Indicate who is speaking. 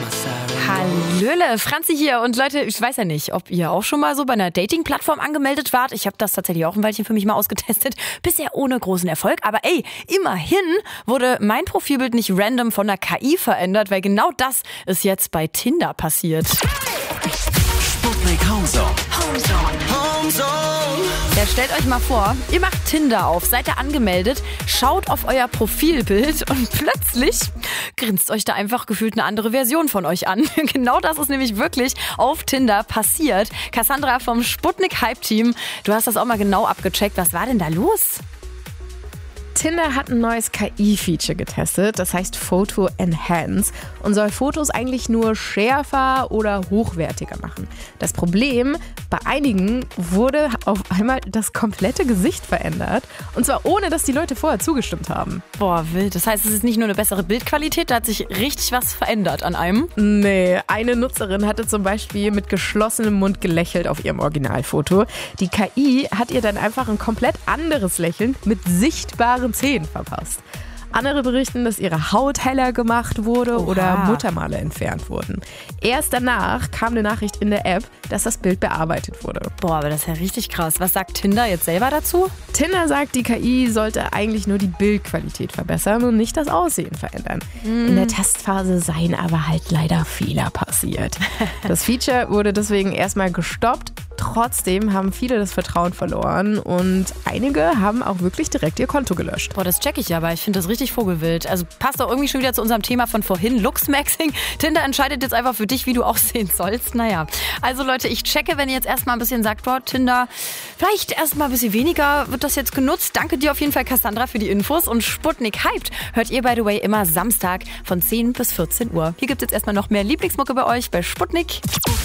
Speaker 1: Hallöle, Franzi hier. Und Leute, ich weiß ja nicht, ob ihr auch schon mal so bei einer Dating-Plattform angemeldet wart. Ich habe das tatsächlich auch ein Weilchen für mich mal ausgetestet. Bisher ohne großen Erfolg. Aber ey, immerhin wurde mein Profilbild nicht random von der KI verändert, weil genau das ist jetzt bei Tinder passiert.
Speaker 2: Sputnik Homezone.
Speaker 1: Ja, stellt euch mal vor, ihr macht Tinder auf, seid da angemeldet, schaut auf euer Profilbild und plötzlich grinst euch da einfach gefühlt eine andere Version von euch an. Genau das ist nämlich wirklich auf Tinder passiert. Cassandra vom Sputnik Hype Team, du hast das auch mal genau abgecheckt. Was war denn da los?
Speaker 3: Tinder hat ein neues KI-Feature getestet, das heißt Photo Enhance und soll Fotos eigentlich nur schärfer oder hochwertiger machen. Das Problem, bei einigen wurde auf einmal das komplette Gesicht verändert und zwar ohne, dass die Leute vorher zugestimmt haben.
Speaker 1: Boah, wild. Das heißt, es ist nicht nur eine bessere Bildqualität, da hat sich richtig was verändert an einem.
Speaker 3: Nee, eine Nutzerin hatte zum Beispiel mit geschlossenem Mund gelächelt auf ihrem Originalfoto. Die KI hat ihr dann einfach ein komplett anderes Lächeln mit sichtbaren Zähnen verpasst. Andere berichten, dass ihre Haut heller gemacht wurde oder Muttermale entfernt wurden. Erst danach kam eine Nachricht in der App, dass das Bild bearbeitet wurde.
Speaker 1: Boah, aber das ist ja richtig krass. Was sagt Tinder jetzt selber dazu?
Speaker 3: Tinder sagt, die KI sollte eigentlich nur die Bildqualität verbessern und nicht das Aussehen verändern. In der Testphase seien aber halt leider Fehler passiert. Das Feature wurde deswegen erstmal gestoppt. Trotzdem haben viele das Vertrauen verloren und einige haben auch wirklich direkt ihr Konto gelöscht.
Speaker 1: Boah, das check ich aber. Ich finde das richtig vogelwild. Also passt auch irgendwie schon wieder zu unserem Thema von vorhin, Looksmaxing. Tinder entscheidet jetzt einfach für dich, wie du aussehen sollst. Naja, also Leute, ich checke, wenn ihr jetzt erstmal ein bisschen sagt, boah, Tinder, vielleicht erstmal ein bisschen weniger wird das jetzt genutzt. Danke dir auf jeden Fall, Cassandra, für die Infos. Und Sputnik Hyped hört ihr, by the way, immer Samstag von 10 bis 14 Uhr. Hier gibt es jetzt erstmal noch mehr Lieblingsmucke bei euch bei Sputnik.